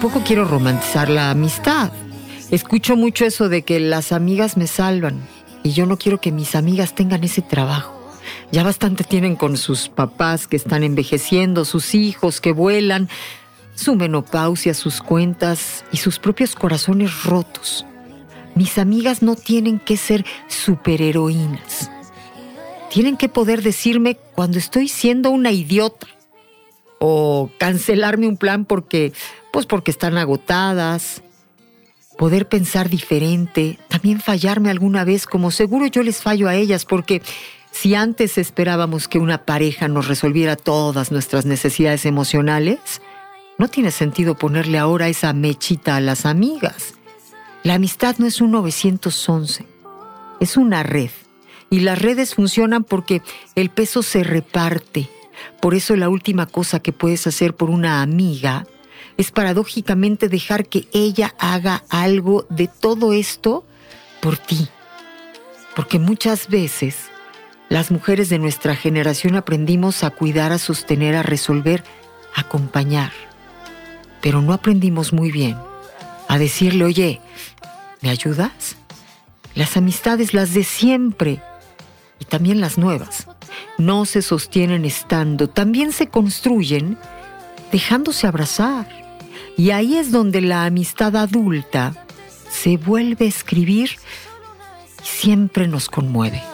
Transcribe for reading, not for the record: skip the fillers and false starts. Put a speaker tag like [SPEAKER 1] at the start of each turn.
[SPEAKER 1] tampoco quiero romantizar la amistad. Escucho mucho eso de que las amigas me salvan y yo no quiero que mis amigas tengan ese trabajo. Ya bastante tienen con sus papás que están envejeciendo, sus hijos que vuelan, su menopausia, sus cuentas y sus propios corazones rotos. Mis amigas no tienen que ser superheroínas. Tienen que poder decirme cuando estoy siendo una idiota o cancelarme un plan porque están agotadas. Poder pensar diferente, también fallarme alguna vez, como seguro yo les fallo a ellas, porque si antes esperábamos que una pareja nos resolviera todas nuestras necesidades emocionales, no tiene sentido ponerle ahora esa mechita a las amigas. La amistad no es un 911, es una red. Y las redes funcionan porque el peso se reparte. Por eso la última cosa que puedes hacer por una amiga es paradójicamente dejar que ella haga algo de todo esto por ti. Porque muchas veces las mujeres de nuestra generación aprendimos a cuidar, a sostener, a resolver, a acompañar. Pero no aprendimos muy bien a decirle, oye, ¿me ayudas? Las amistades, las de siempre, y también las nuevas, no se sostienen estando, también se construyen dejándose abrazar. Y ahí es donde la amistad adulta se vuelve a escribir y siempre nos conmueve.